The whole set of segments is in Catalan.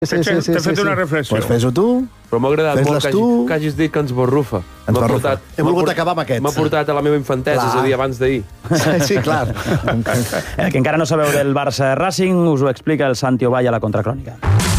T'he fet una reflexió. Pues fes-ho tu. Però m'ha agradat molt que hagis dit que ens barrufa. He volgut acabar amb aquest. M'ha portat a la meva infantesa, és a dir, abans d'ahir. Sí, clar. El que encara no sabeu del Barça Racing us ho explica el Santi Ovall a la Contracrònica.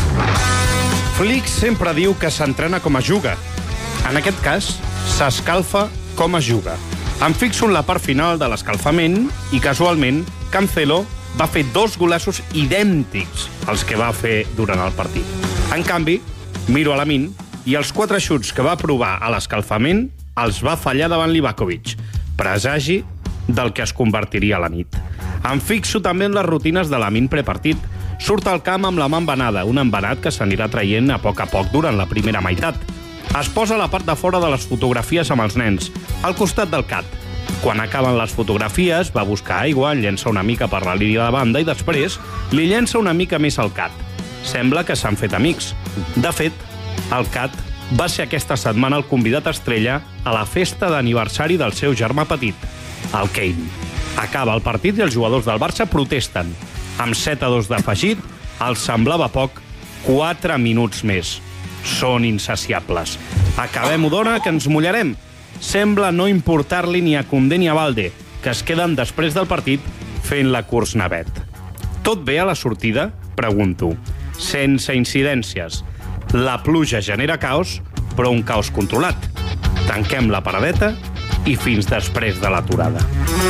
Flick sempre diu que s'entrena com es juga. En aquest cas, s'escalfa com es juga. Em fixo en la part final de l'escalfament i, casualment, Cancelo va fer 2 golassos idèntics als que va fer durant el partit. En canvi, miro a Lamine i els 4 xuts que va provar a l'escalfament els va fallar davant Livakovic, presagi del que es convertiria a la nit. Em fixo també en les rutines de Lamine prepartit. Surt al camp amb la mà embenada, un embenat que s'anirà traient a poc durant la primera meitat. Es posa a la part de fora de les fotografies amb els nens, al costat del cat. Quan acaben les fotografies, va buscar aigua, llença una mica per la línia de banda i després li llença una mica més al cat. Sembla que s'han fet amics. De fet, el cat va ser aquesta setmana el convidat estrella a la festa d'aniversari del seu germà petit, el Kane. Acaba el partit i els jugadors del Barça protesten. Amb 7-2 d'afegit, els semblava poc 4 minuts més. Són insaciables. Acabem-ho, dona, que ens mullarem. Sembla no importar-li ni a Koundé ni a Balde, que es queden després del partit fent la curs navet. Tot bé a la sortida? Pregunto. Sense incidències. La pluja genera caos, però un caos controlat. Tanquem la paradeta i fins després de l'aturada.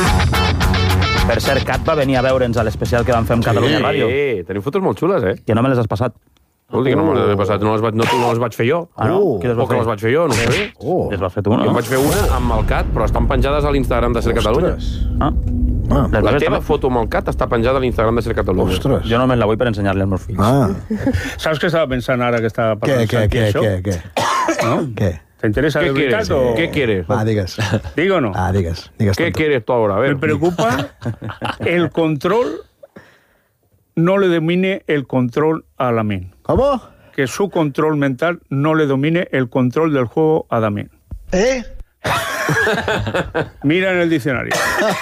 Per cert, Cat va venir a veure'ns a l'especial que vam fer amb Catalunya Ràdio. Sí, tenim fotos molt xules, Que no me les has passat. Vol dir que no me les he passat, no les vaig fer jo. Ah, no? O que les vaig fer jo, no sé. Les vas fer tu, no? Jo vaig fer una amb el Cat, però estan penjades a l'Instagram de Ser Catalunya. La teva foto amb el Cat està penjada a l'Instagram de Ser Catalunya. Ostres. Jo només la vull per ensenyar-li als meus fills. Saps què estava pensant ara que estava parlant? Què? ¿No? Què? ¿Te interesa de verdad o...? ¿Qué quieres? Va, digues. ¿Digo o no? Digues. ¿Qué quieres tú ahora? A ver. Me preocupa el control, no le domine el control a Lamine. ¿Cómo? Que su control mental no le domine el control del juego a Lamine. Mira en el diccionario.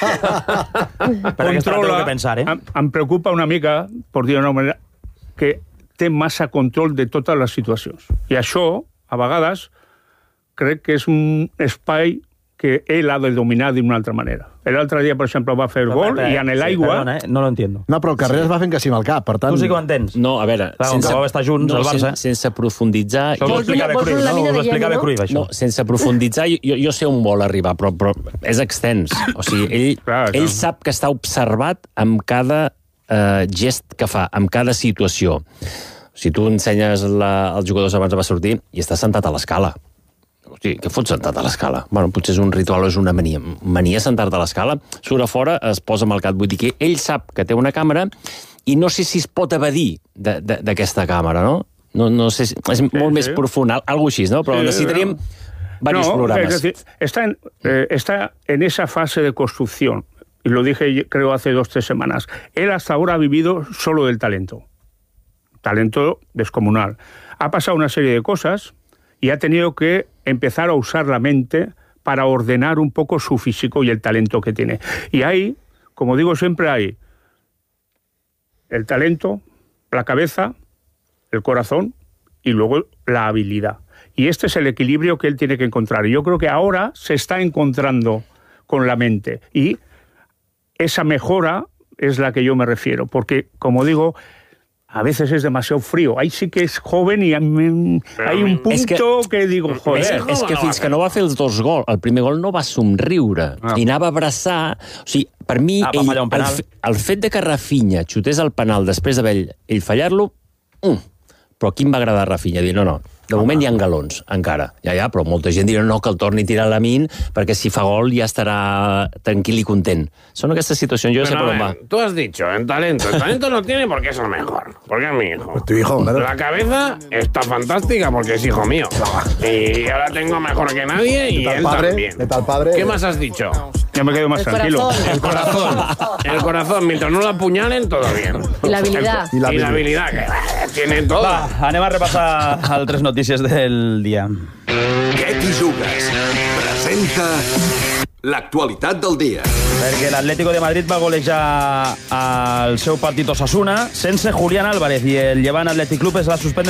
Però aquesta tengo que pensar, Em preocupa una mica, por dir una manera, que té massa control de totes les situacions. I això, a vegades, crec que és un espai que ell ha de dominar d'una altra manera. L'altre dia, per exemple, va fer el gol i en l'aigua... Perdona, no lo entiendo. No, però el Carreras va fent que sí amb el cap, per tant... Tu sí que ho entens. No, a veure... Sense estar junts, el Barça. Sense profunditzar... Això ho explicava Cruyff, no? Ho explicava Cruyff, això. No, sense profunditzar, jo sé on vol arribar, però és extens. O sigui, ell sap que està observat amb cada gest que fa, amb cada situació. Si tu ensenyes als jugadors abans de sortir i està sentat a l'escala. Hosti, què fots sentat a l'escala? Bueno, potser és un ritual o és una mania. Mania sentar-te a l'escala, surt a fora, es posa amb el cap. Vull dir que ell sap que té una càmera i no sé si es pot evadir d'aquesta càmera, no? No sé, és molt més profund, algo així, no? Però necessitaríem varios programas. Es decir, está en esa fase de construcción. Y lo dije, creo, hace 2 o 3 semanas. Él hasta ahora ha vivido solo del talento. Talento descomunal. Ha pasado una serie de cosas y ha tenido que empezar a usar la mente para ordenar un poco su físico y el talento que tiene. Y ahí, como digo siempre, hay el talento, la cabeza, el corazón y luego la habilidad. Y este es el equilibrio que él tiene que encontrar. Y yo creo que ahora se está encontrando con la mente. Y esa mejora es la que yo me refiero. Porque, como digo, a veces es demasiado frío. Ahí sí que es joven y hay un punto que digo, joder. És que fins que no va fer els 2 gols, el primer gol no va somriure i anava a abraçar. O sigui, per mi, el fet de que Rafinha xutés el penal després d'haver ell fallar-lo, però aquí em va agradar Rafinha, dir, no, de moment hi ha galons, encara. Ja, però molta gent dirà no, que el torni a tirar a Lamine, perquè si fa gol ja estarà tranquil i content. Són aquestes situacions, jo no sé per on va. Tú has dicho, el talento no tiene porque es el mejor, porque es mi hijo. Tu hijo, claro. La cabeza está fantástica porque es hijo mío. Y ahora tengo mejor que nadie y él también. ¿Qué más has dicho? Ya me quedo más tranquilo. El corazón, mientras no lo apuñalen, todo bien. I l'habilitat. Y la habilidad, que tiene todo. Va, anem a repassar altres notícies del dia. Què t'hi jugues? Presenta l'actualitat del dia. Perquè l'Atlético de Madrid va golejar el seu partit Osasuna sense Julián Álvarez i el Llevant Athletic Club es va suspendre